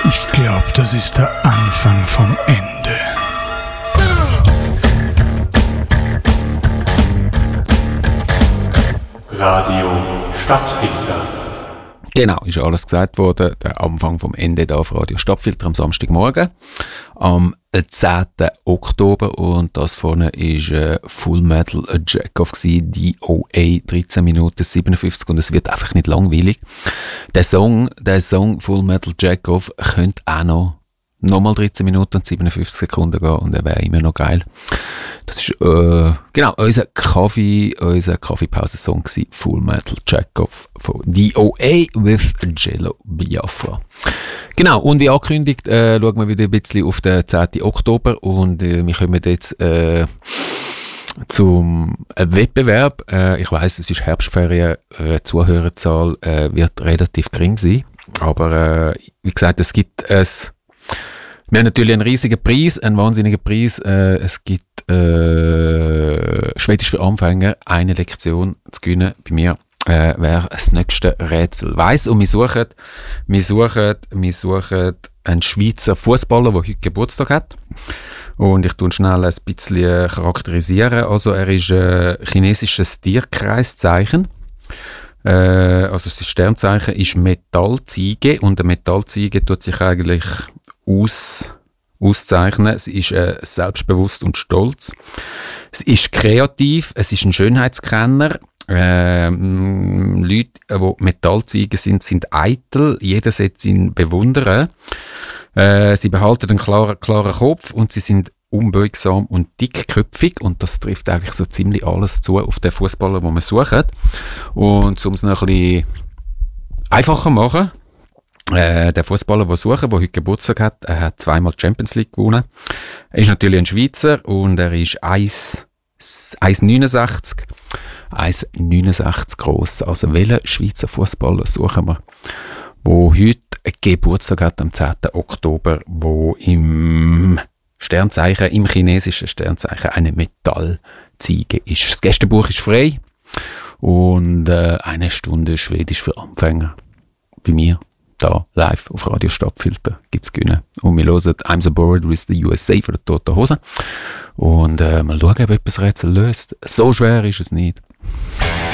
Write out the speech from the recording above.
Ich glaube, das ist der Anfang vom Ende. Radio Stadtfilter. Genau, ist alles gesagt worden. Der Anfang vom Ende da auf Radio Stadtfilter am Samstagmorgen, am 10. Oktober. Und das vorne war Full Metal Jack-Off, DOA, 13 Minuten 57. Und es wird einfach nicht langweilig. Der Song Full Metal Jack-Off könnte auch nochmal 13 Minuten und 57 Sekunden gehen und er wäre immer noch geil. Das ist genau unser Kaffeepause-Song gewesen, Full Metal Jack-Off von DOA with Jello Biafra. Genau, und wie angekündigt, schauen wir wieder ein bisschen auf den 10. Oktober und wir kommen jetzt zum Wettbewerb. Ich weiss, es ist Herbstferien, die Zuhörerzahl wird relativ gering sein, aber wie gesagt, wir haben natürlich einen riesigen Preis, einen wahnsinnigen Preis. Es gibt Schwedisch für Anfänger, eine Lektion zu gewinnen bei mir. Wer das nächste Rätsel weiss. Und wir suchen einen Schweizer Fußballer, der heute Geburtstag hat. Und ich tue schnell ein bisschen charakterisieren. Also er ist ein chinesisches Tierkreiszeichen. Also das Sternzeichen ist Metallziege. Und eine Metallziege tut sich eigentlich auszeichnen. Es ist selbstbewusst und stolz. Es ist kreativ. Es ist ein Schönheitskenner. Leute, die Metallziegen sind eitel. Jeder sollte ihn bewundern. Sie behalten einen klaren Kopf und sie sind unbeugsam und dickköpfig. Und das trifft eigentlich so ziemlich alles zu auf den Fußballer, den wir suchen. Und um es noch ein bisschen einfacher machen, der Fußballer, den wir suchen, der heute Geburtstag hat, er hat zweimal die Champions League gewonnen. Er ist natürlich ein Schweizer und er ist 1,69 gross. Also welchen Schweizer Fußballer suchen wir, der heute Geburtstag hat am 10. Oktober, wo im chinesischen Sternzeichen eine Metallziege ist. Das Gästebuch ist frei und eine Stunde Schwedisch für Anfänger bei mir. Da live auf Radio Stadtfilter gibt's gewinnen. Und wir hören I'm so bored with the USA von der Toten Hosen. Und mal schauen, ob etwas Rätsel löst. So schwer ist es nicht.